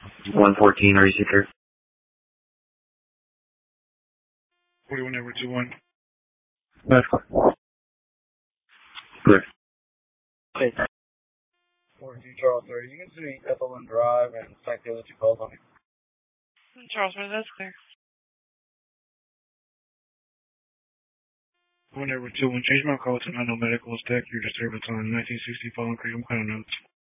114, are you secure? 41 over 21. That's clear. Clear. Hey. 42 Charles 30. You can see Ethelyn Drive and St. that you called on me. Charles, that's clear. 1 over 21. Change my call to no medical stack. Your disturbance on 1960 following Cream kind of notes.